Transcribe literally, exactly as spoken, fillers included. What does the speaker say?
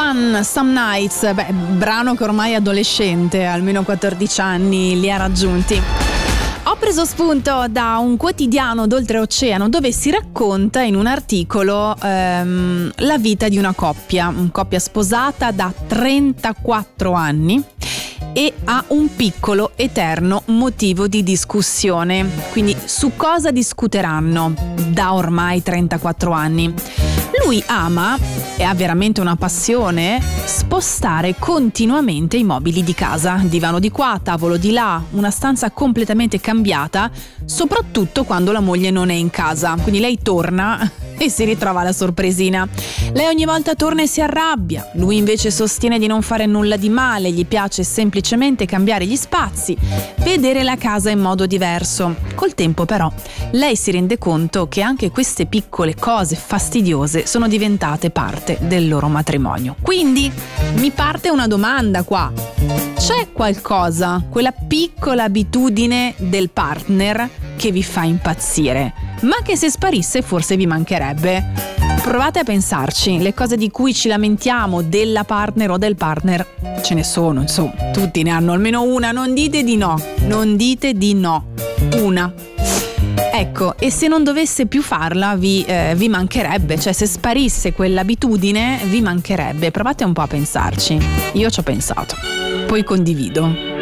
Fun Some Nights, beh, brano che ormai è adolescente, almeno quattordici anni li ha raggiunti. Ho preso spunto da un quotidiano d'oltreoceano dove si racconta in un articolo ehm, la vita di una coppia, una coppia sposata da trentaquattro anni e ha un piccolo eterno motivo di discussione. Quindi su cosa discuteranno da ormai trentaquattro anni? Lui ama, e ha veramente una passione, spostare continuamente i mobili di casa, divano di qua, tavolo di là, una stanza completamente cambiata, soprattutto quando la moglie non è in casa. Quindi lei torna e si ritrova la sorpresina. Lei ogni volta torna e si arrabbia, lui invece sostiene di non fare nulla di male, gli piace semplicemente cambiare gli spazi, vedere la casa in modo diverso. Col tempo però lei si rende conto che anche queste piccole cose fastidiose sono diventate parte del loro matrimonio. Quindi mi parte una domanda qua: c'è qualcosa, quella piccola abitudine del partner che vi fa impazzire, ma che se sparisse forse vi mancherebbe? Provate a pensarci, le cose di cui ci lamentiamo della partner o del partner ce ne sono, insomma, tutti ne hanno almeno una, non dite di no, non dite di no, una. Ecco, e se non dovesse più farla vi, eh, vi mancherebbe, cioè se sparisse quell'abitudine vi mancherebbe. Provate un po' a pensarci, io ci ho pensato, poi condivido.